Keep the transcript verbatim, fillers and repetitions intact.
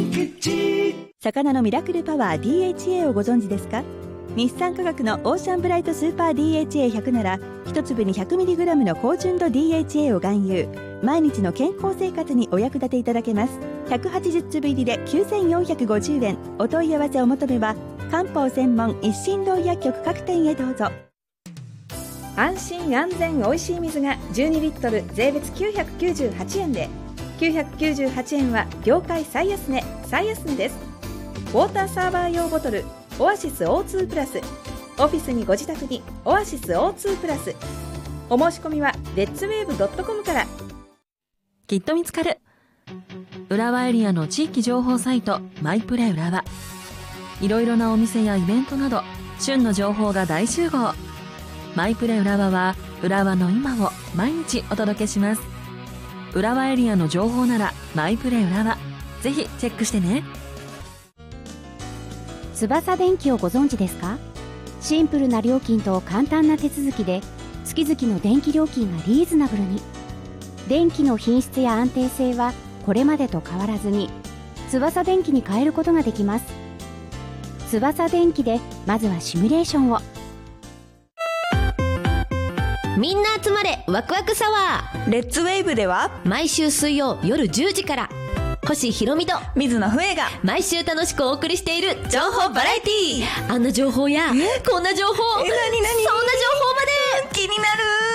魚のミラクルパワー ディーエイチエー をご存知ですか？日産化学のオーシャンブライトスーパー ディーエイチエーひゃく なら一粒に ひゃくミリグラム の高純度 ディーエイチエー を含有。毎日の健康生活にお役立ていただけます。ひゃくはちじゅう粒入りできゅうせんよんひゃくごじゅうえん。お問い合わせお求めは漢方専門一心堂薬局各店へどうぞ。安心安全おいしい水がじゅうにリットル税別きゅうひゃくきゅうじゅうはちえんで、きゅうひゃくきゅうじゅうはちえんは業界最安値最安値です。ウォーターサーバー用ボトルオアシス オーツー プラス、オフィスにご自宅にオアシス オーツー プラス。お申し込みはレッツウェーブドットコムから。 きっと見つかる。浦和エリアの地域情報サイトマイプレ浦和。いろいろなお店やイベントなど旬の情報が大集合。マイプレ浦和は浦和の今を毎日お届けします。浦和エリアの情報ならマイプレ浦和、ぜひチェックしてね。 翼電機をご存知ですか？シンプルな料金と簡単な手続きで月々の電気料金がリーズナブルに。電気の品質や安定性はこれまでと変わらずに翼電機に変えることができます。翼電機でまずはシミュレーションを。 みんな集まれワクワクサワー。 レッツウェーブでは毎週水曜夜じゅうじから星ひろみと水野笛が毎週楽しくお送りしている情報バラエティー。あんな情報やこんな情報、え、なになに、そんな情報まで気になる。